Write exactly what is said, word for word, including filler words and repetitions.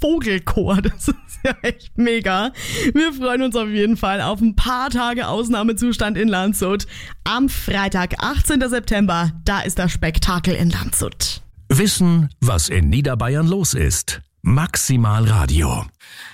Vogelchor. Das ist ja echt mega. Wir freuen uns auf jeden Fall auf ein paar Tage Ausnahmezustand in Landshut. Am Freitag, achtzehnten September, da ist das Spektakel in Landshut. Wissen, was in Niederbayern los ist. Maximal Radio.